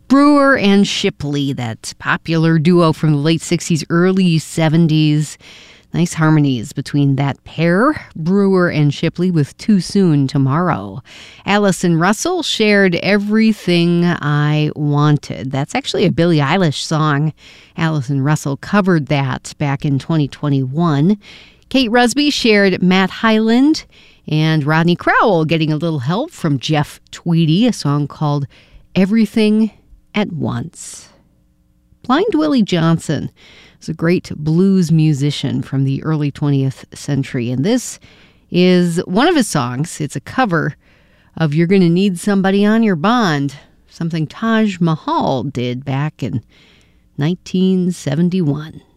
Brewer and Shipley, that popular duo from the late 60s, early 70s. Nice harmonies between that pair, Brewer and Shipley, with Too Soon Tomorrow. Allison Russell shared Everything I Wanted. That's actually a Billie Eilish song. Allison Russell covered that back in 2021. Kate Rusby shared Matt Hyland, and Rodney Crowell getting a little help from Jeff Tweedy, a song called Everything at Once. Blind Willie Johnson was a great blues musician from the early 20th century, and this is one of his songs. It's a cover of You're Gonna Need Somebody on Your Bond, something Taj Mahal did back in 1971.